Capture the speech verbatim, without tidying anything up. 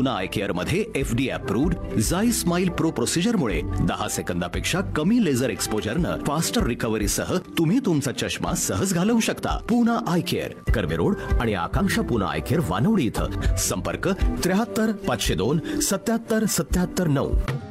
Poona I care मध्ये FD approved झाई smile pro प्रोसिजरमुळे दहा सेकंदापेक्षा कमी लेझर एक्सपोजरनं फास्टर रिकव्हरी सह तुम्ही तुमचा चष्मा सहज घालवू शकता. Poona I care, Karve road आणि आकांक्षा पूना आय केअर वानवडी इथं. संपर्क त्र्याहत्तर पाचशे दोन सत्याहत्तर सत्याहत्तर नऊ.